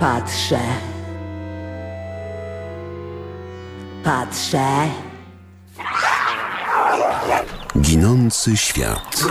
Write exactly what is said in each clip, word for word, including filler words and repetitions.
Patrzę. Patrzę. Ginący świat.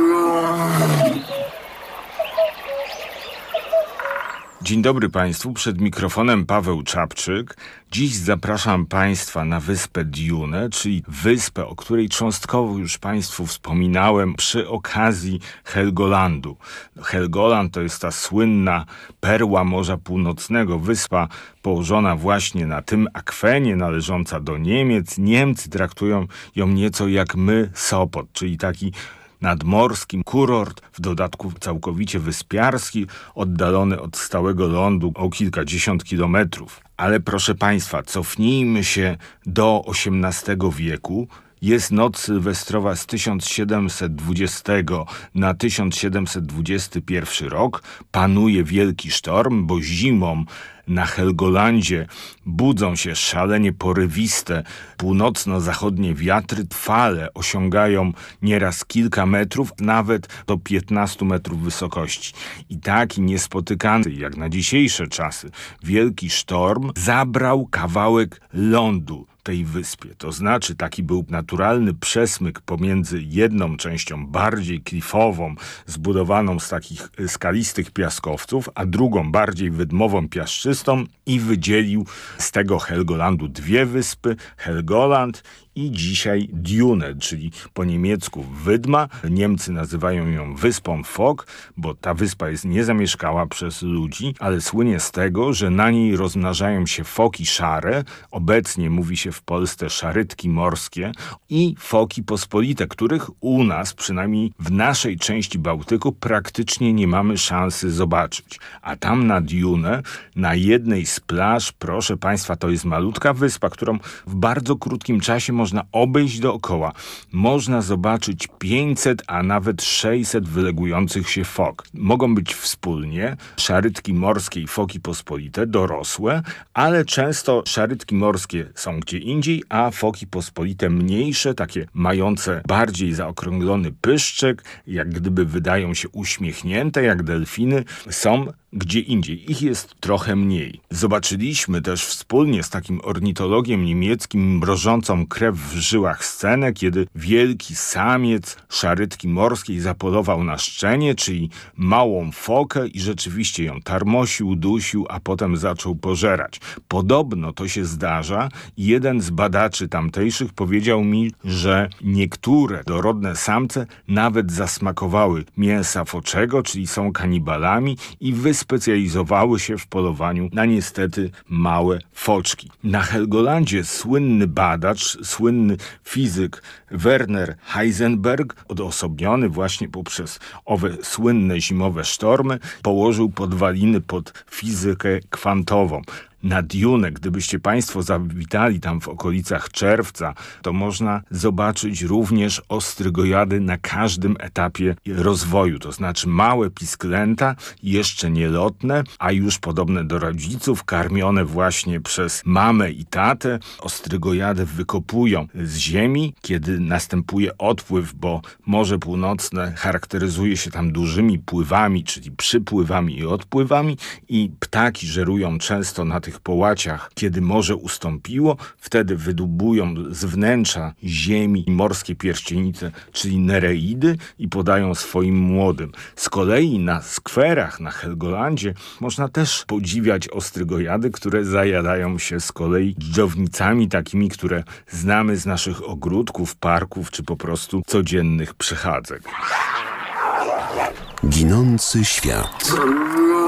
Dzień dobry Państwu, przed mikrofonem Paweł Czapczyk. Dziś zapraszam Państwa na wyspę Dune, czyli wyspę, o której cząstkowo już Państwu wspominałem przy okazji Helgolandu. Helgoland to jest ta słynna perła Morza Północnego, wyspa położona właśnie na tym akwenie, należąca do Niemiec. Niemcy traktują ją nieco jak my Sopot, czyli taki nadmorski kurort, w dodatku całkowicie wyspiarski, oddalony od stałego lądu o kilkadziesiąt kilometrów. Ale proszę Państwa, cofnijmy się do osiemnastego wieku. Jest noc sylwestrowa z tysiąc siedemset dwudziestego na tysiąc siedemset dwudziesty pierwszy rok. Panuje wielki sztorm, bo zimą na Helgolandzie budzą się szalenie porywiste północno-zachodnie wiatry. Fale osiągają nieraz kilka metrów, nawet do piętnastu metrów wysokości. I taki niespotykany jak na dzisiejsze czasy wielki sztorm zabrał kawałek lądu tej wyspie. To znaczy taki był naturalny przesmyk pomiędzy jedną częścią bardziej klifową, zbudowaną z takich skalistych piaskowców, a drugą bardziej wydmową, piaszczystą i wydzielił z tego Helgolandu dwie wyspy, Helgoland i dzisiaj Dune, czyli po niemiecku wydma. Niemcy nazywają ją wyspą Fock, bo ta wyspa jest niezamieszkała przez ludzi, ale słynie z tego, że na niej rozmnażają się foki szare. Obecnie mówi się w Polsce szarytki morskie i foki pospolite, których u nas, przynajmniej w naszej części Bałtyku, praktycznie nie mamy szansy zobaczyć. A tam na Dune, na jednej z plaż, proszę Państwa, to jest malutka wyspa, którą w bardzo krótkim czasie można obejść dookoła. Można zobaczyć pięćset, a nawet sześćset wylegujących się fok. Mogą być wspólnie szarytki morskie i foki pospolite, dorosłe, ale często szarytki morskie są gdzie indziej, a foki pospolite mniejsze, takie mające bardziej zaokrąglony pyszczek, jak gdyby wydają się uśmiechnięte, jak delfiny, są gdzie indziej. Ich jest trochę mniej. Zobaczyliśmy też wspólnie z takim ornitologiem niemieckim mrożącą krew w żyłach scenę, kiedy wielki samiec szarytki morskiej zapolował na szczenię, czyli małą fokę i rzeczywiście ją tarmosił, dusił, a potem zaczął pożerać. Podobno to się zdarza i jeden z badaczy tamtejszych powiedział mi, że niektóre dorodne samce nawet zasmakowały mięsa foczego, czyli są kanibalami i wyspecjalizowały się w polowaniu na niestety małe foczki. Na Helgolandzie słynny badacz, słynny fizyk Werner Heisenberg, odosobniony właśnie poprzez owe słynne zimowe sztormy, położył podwaliny pod fizykę kwantową. Na Dune, gdybyście Państwo zawitali tam w okolicach czerwca, to można zobaczyć również ostrygojady na każdym etapie rozwoju. To znaczy małe pisklęta, jeszcze nielotne, a już podobne do rodziców, karmione właśnie przez mamę i tatę. Ostrygojady wykopują z ziemi, kiedy następuje odpływ, bo Morze Północne charakteryzuje się tam dużymi pływami, czyli przypływami i odpływami i ptaki żerują często na tych połaciach, kiedy morze ustąpiło, wtedy wydubują z wnętrza ziemi morskie pierścienice, czyli nereidy i podają swoim młodym. Z kolei na skwerach na Helgolandzie można też podziwiać ostrygojady, które zajadają się z kolei dżdżownicami takimi, które znamy z naszych ogródków, parków czy po prostu codziennych przechadzek. Ginący świat.